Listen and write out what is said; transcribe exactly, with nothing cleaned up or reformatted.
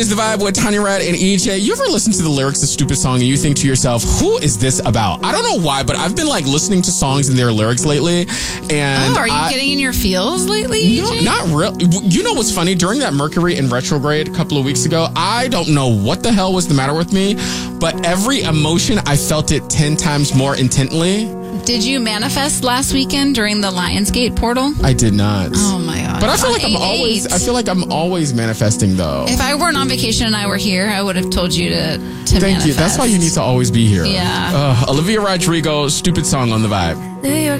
is The Vibe with Tanya Red and E J. You ever listen to the lyrics of Stupid Song and you think to yourself, who is this about? I don't know why, but I've been like listening to songs and their lyrics lately. And oh, are you I, getting in your feels lately, E J? No, not really. You know what's funny? During that Mercury in retrograde a couple of weeks ago, I don't know what the hell was the matter with me, but every emotion, I felt it ten times more intently. Did you manifest last weekend during the Lionsgate portal? I did not. Oh my god! But I feel like I'm always. I feel like I'm always manifesting, though. If I weren't on vacation and I were here, I would have told you to to Thank manifest. you. That's why you need to always be here. Yeah. Uh, Olivia Rodrigo, Stupid Song on The Vibe. New York